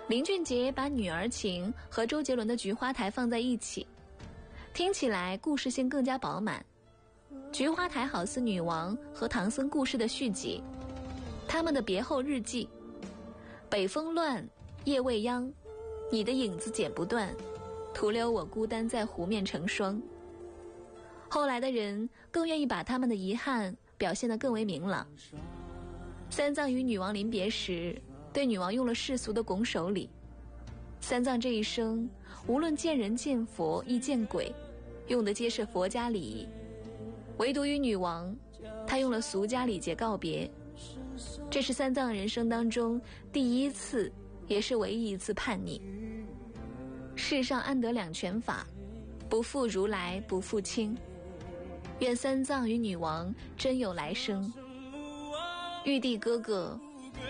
林俊杰把《女儿情》和周杰伦的《菊花台》放在一起，听起来故事性更加饱满。《菊花台》好似女王和唐僧故事的续集，他们的别后日记，北风乱，夜未央，你的影子剪不断，徒留我孤单在湖面成霜。后来的人更愿意把他们的遗憾表现得更为明朗。三藏与女王临别时，对女王用了世俗的拱手礼。三藏这一生无论见人见佛亦见鬼，用的皆是佛家礼仪，唯独与女王他用了俗家礼节告别。这是三藏人生当中第一次也是唯一一次叛逆。世上安得两全法，不负如来不负卿。愿三藏与女王真有来生。玉帝哥哥